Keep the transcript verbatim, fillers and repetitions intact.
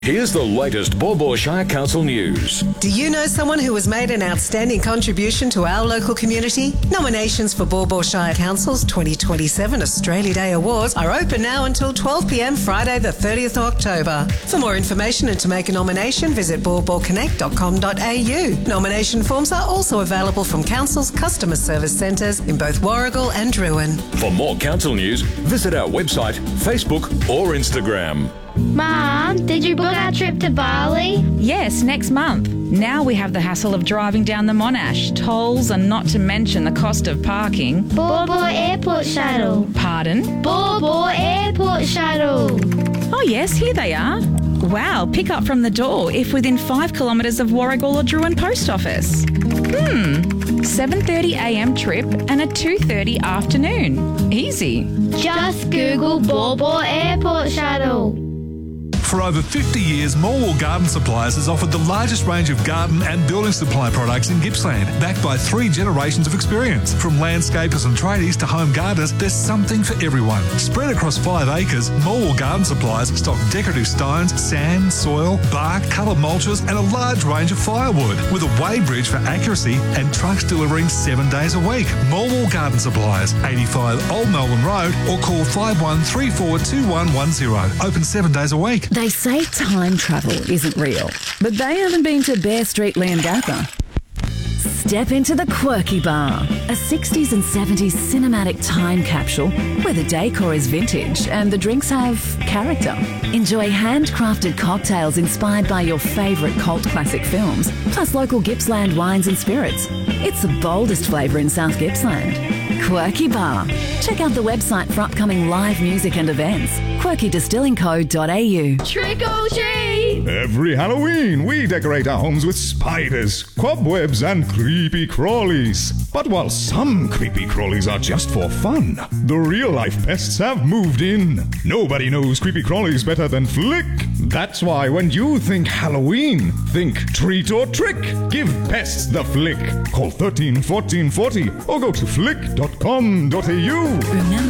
Here's the latest Baw Baw Shire Council news. Do you know someone who has made an outstanding contribution to our local community? Nominations for Baw Baw Shire Council's twenty twenty-seven Australia Day Awards are open now until twelve p m Friday the thirtieth of October. For more information and to make a nomination, visit baw baw connect dot com dot a u. Nomination forms are also available from Council's customer service centres in both Warragul and Drouin. For more council news, visit our website, Facebook or Instagram. Mum, did you book our trip to Bali? Yes, next month. Now we have the hassle of driving down the Monash, tolls and not to mention the cost of parking. Baw Baw Airport Shuttle. Pardon? Baw Baw Airport Shuttle. Oh yes, here they are. Wow, pick up from the door if within five kilometres of Warragul or Drouin Post Office. Hmm, seven thirty a m trip and a two thirty afternoon. Easy. Just Google Baw Baw Airport Shuttle. For over fifty years, Morwell Garden Supplies has offered the largest range of garden and building supply products in Gippsland, backed by three generations of experience. From landscapers and tradies to home gardeners, there's something for everyone. Spread across five acres, Morwell Garden Supplies stock decorative stones, sand, soil, bark, coloured mulches and a large range of firewood, with a weighbridge for accuracy and trucks delivering seven days a week. Morwell Garden Supplies, eighty-five Old Melbourne Road, or call five one three four two one one zero. Open seven days a week. They say time travel isn't real, but they haven't been to Bear Street, Leongatha. Step into the Quirky Bar, a sixties and seventies cinematic time capsule where the decor is vintage and the drinks have character. Enjoy handcrafted cocktails inspired by your favourite cult classic films, plus local Gippsland wines and spirits. It's the boldest flavour in South Gippsland. Quirky Bar. Check out the website for upcoming live music and events. quirky distilling co dot a u. Trick or treat! Every Halloween, we decorate our homes with spiders, cobwebs, and creepy crawlies. But while some creepy crawlies are just for fun, the real-life pests have moved in. Nobody knows creepy crawlies better than Flick. That's why when you think Halloween, think treat or trick. Give pests the Flick. Call thirteen fourteen forty or go to flick dot com dot a u. Remember